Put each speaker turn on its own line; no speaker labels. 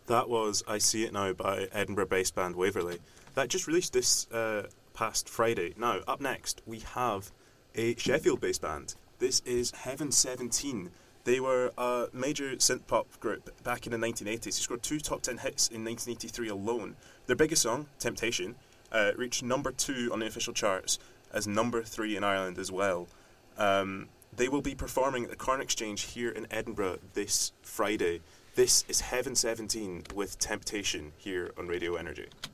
That was I See It Now by Edinburgh-based band Waverley. That just released this past Friday. Now, up next, we have a Sheffield-based band. This is Heaven 17. They were a major synth-pop group back in the 1980s. They scored 2 top 10 hits in 1983 alone. Their biggest song, Temptation, reached number 2 on the official charts, as number 3 in Ireland as well. They will be performing at the Corn Exchange here in Edinburgh this Friday. This is Heaven 17 with Temptation here on Radio Energy.